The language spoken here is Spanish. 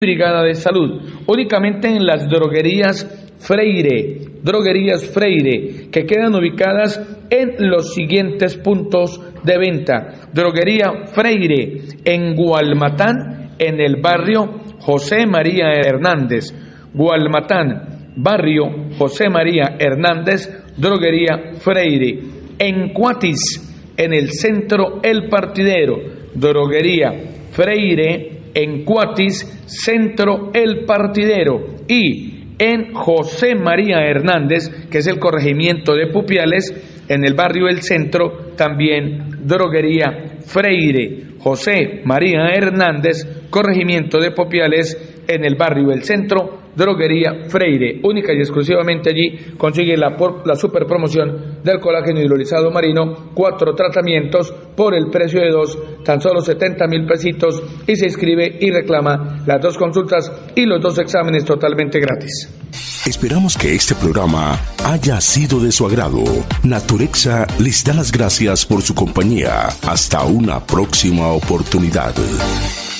Brigada de Salud, únicamente en las droguerías Freire, que quedan ubicadas en los siguientes puntos de venta. Droguería Freire en Gualmatán, en el barrio José María Hernández. Gualmatán, barrio José María Hernández, droguería Freire. En Cuatis, en el centro El Partidero, droguería Freire en Cuatis, centro El Partidero, y en José María Hernández, que es el corregimiento de Pupiales, en el barrio El Centro, también droguería Freire. José María Hernández, corregimiento de Pupiales, en el barrio El Centro, droguería Freire. Única y exclusivamente allí consigue la super promoción del colágeno hidrolizado marino, 4 tratamientos por el precio de 2, tan solo 70,000 pesitos, y se inscribe y reclama las 2 consultas y los 2 exámenes totalmente gratis. Esperamos que este programa haya sido de su agrado. Naturexa les da las gracias por su compañía. Hasta una próxima oportunidad.